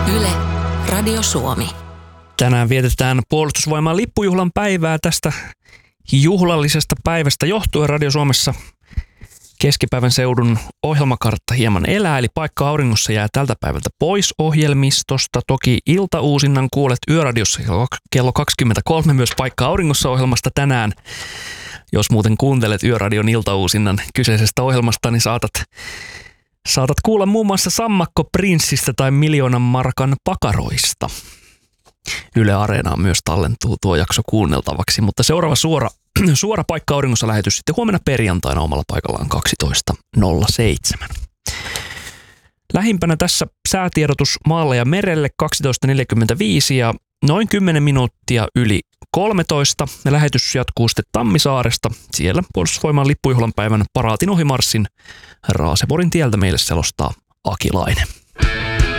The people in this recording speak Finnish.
Yle, Radio Suomi. Tänään vietetään Puolustusvoiman lippujuhlan päivää. Tästä juhlallisesta päivästä johtuen Radio Suomessa keskipäivän seudun ohjelmakartta hieman elää, eli Paikka auringossa jää tältä päivältä pois ohjelmistosta. Toki iltauusinnan kuulet Yöradiossa kello 23 myös Paikka auringossa -ohjelmasta tänään. Jos muuten kuuntelet Yöradion iltauusinnan kyseisestä ohjelmasta, niin saatat kuulla muun muassa Sammakko Prinssistä tai Miljoonan markan pakaroista. Yle Areenaan myös tallentuu tuo jakso kuunneltavaksi, mutta seuraava suora Paikka auringossa -lähetys sitten huomenna perjantaina omalla paikallaan 12.07. Lähimpänä tässä säätiedotus maalle ja merelle 12.45 ja noin 10 minuuttia yli 13. Lähetys jatkuu sitten Tammisaaresta. Siellä Puolustusvoiman lippujuhlan päivän paraatin ohimarssin Raaseporin tieltä meille selostaa Aki Laine.